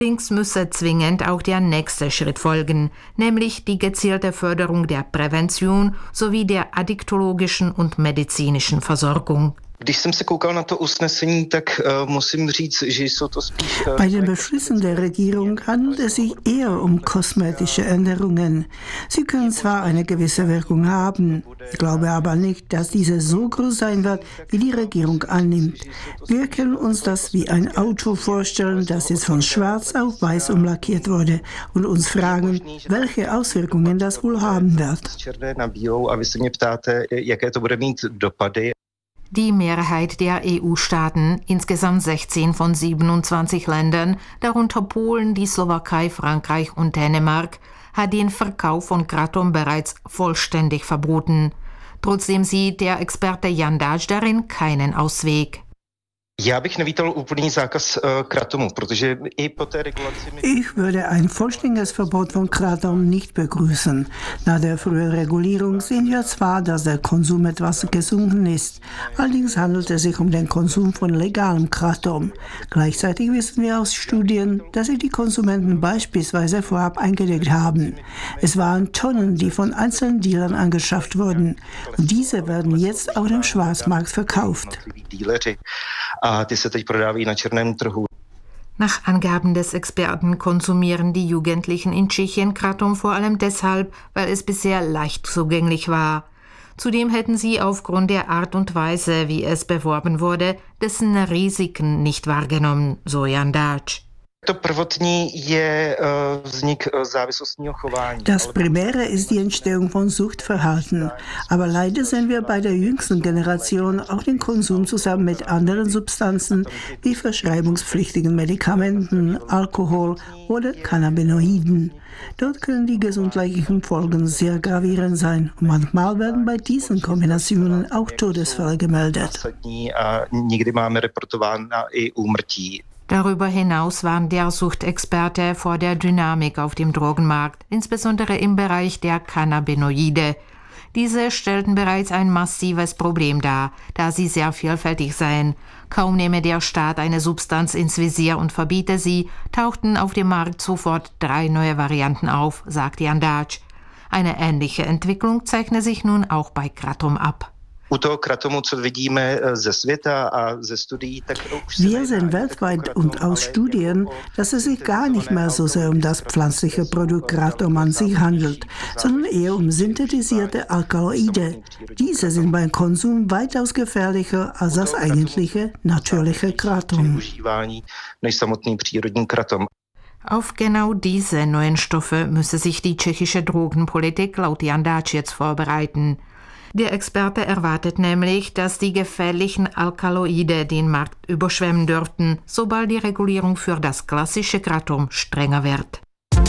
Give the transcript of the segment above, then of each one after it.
Allerdings müsse zwingend auch der nächste Schritt folgen, nämlich die gezielte Förderung der Prävention sowie der addiktologischen und medizinischen Versorgung. Bei den Beschlüssen der Regierung handelt es sich eher um kosmetische Änderungen. Sie können zwar eine gewisse Wirkung haben, ich glaube aber nicht, dass diese so groß sein wird, wie die Regierung annimmt. Wir können uns das wie ein Auto vorstellen, das jetzt von schwarz auf weiß umlackiert wurde und uns fragen, welche Auswirkungen das wohl haben wird. Die Mehrheit der EU-Staaten, insgesamt 16 von 27 Ländern, darunter Polen, die Slowakei, Frankreich und Dänemark, hat den Verkauf von Kratom bereits vollständig verboten. Trotzdem sieht der Experte Jan Dáč darin keinen Ausweg. Ich würde ein vollständiges Verbot von Kratom nicht begrüßen. Nach der frühen Regulierung sehen wir zwar, dass der Konsum etwas gesunken ist. Allerdings handelt es sich um den Konsum von legalem Kratom. Gleichzeitig wissen wir aus Studien, dass sich die Konsumenten beispielsweise vorab eingedeckt haben. Es waren Tonnen, die von einzelnen Dealern angeschafft wurden. Und diese werden jetzt auf dem Schwarzmarkt verkauft. Nach Angaben des Experten konsumieren die Jugendlichen in Tschechien Kratom vor allem deshalb, weil es bisher leicht zugänglich war. Zudem hätten sie aufgrund der Art und Weise, wie es beworben wurde, dessen Risiken nicht wahrgenommen, so Jan Dáč. Das Primäre ist die Entstehung von Suchtverhalten. Aber leider sehen wir bei der jüngsten Generation auch den Konsum zusammen mit anderen Substanzen wie verschreibungspflichtigen Medikamenten, Alkohol oder Cannabinoiden. Dort können die gesundheitlichen Folgen sehr gravierend sein. Und manchmal werden bei diesen Kombinationen auch Todesfälle gemeldet. Darüber hinaus warnt der Suchtexperte vor der Dynamik auf dem Drogenmarkt, insbesondere im Bereich der Cannabinoide. Diese stellten bereits ein massives Problem dar, da sie sehr vielfältig seien. Kaum nehme der Staat eine Substanz ins Visier und verbiete sie, tauchten auf dem Markt sofort 3 neue Varianten auf, sagt Jan Dáč. Eine ähnliche Entwicklung zeichne sich nun auch bei Kratom ab. Wir sehen weltweit und aus Studien, dass es sich gar nicht mehr so sehr um das pflanzliche Produkt Kratom an sich handelt, sondern eher um synthetisierte Alkaloide. Diese sind beim Konsum weitaus gefährlicher als das eigentliche natürliche Kratom. Auf genau diese neuen Stoffe müsse sich die tschechische Drogenpolitik laut Jan Dáč jetzt vorbereiten. Der Experte erwartet nämlich, dass die gefährlichen Alkaloide den Markt überschwemmen dürften, sobald die Regulierung für das klassische Kratom strenger wird.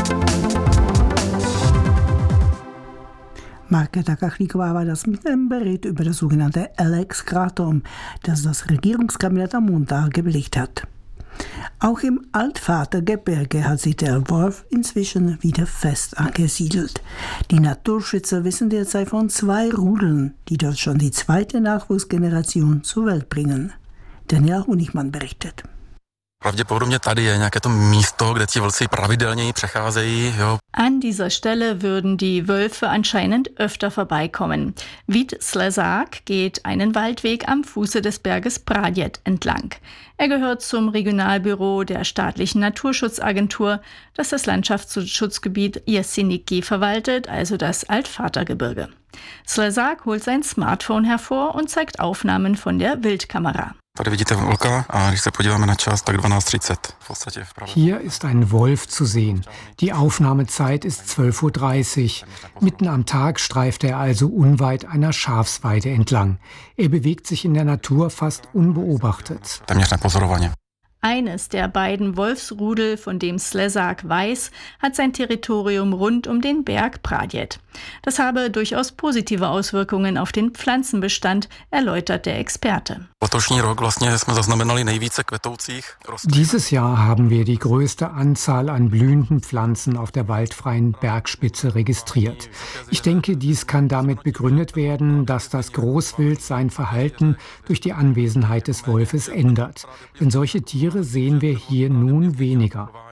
Markéta Kachlíková war das mit einem Bericht über das sogenannte Lex Kratom, das das Regierungskabinett am Montag gebilligt hat. Auch im Altvatergebirge hat sich der Wolf inzwischen wieder fest angesiedelt. Die Naturschützer wissen derzeit von 2 Rudeln, die dort schon die 2. Nachwuchsgeneration zur Welt bringen. Daniel Honigmann berichtet. Pravděpodobně tady je nějaké to místo, kde ti vlci pravidelněji přecházejí. Jo. An dieser Stelle würden die Wölfe anscheinend öfter vorbeikommen. Vít Slezák geht einen Waldweg am Fuße des Berges Praděd entlang. Er gehört zum Regionalbüro der staatlichen Naturschutzagentur, das das Landschaftsschutzgebiet Jeseníky verwaltet, also das Altvatergebirge. Slezák holt sein Smartphone hervor und zeigt Aufnahmen von der Wildkamera. Hier ist ein Wolf zu sehen. Die Aufnahmezeit ist 12:30 Uhr. Mitten am Tag streift er also unweit einer Schafsweide entlang. Er bewegt sich in der Natur fast unbeobachtet. Eines der beiden Wolfsrudel, von dem Slezák weiß, hat sein Territorium rund um den Berg Praděd. Das habe durchaus positive Auswirkungen auf den Pflanzenbestand, erläutert der Experte. Dieses Jahr haben wir die größte Anzahl an blühenden Pflanzen auf der waldfreien Bergspitze registriert. Ich denke, dies kann damit begründet werden, dass das Großwild sein Verhalten durch die Anwesenheit des Wolfes ändert. Denn solche Tiere sehen wir hier nun weniger.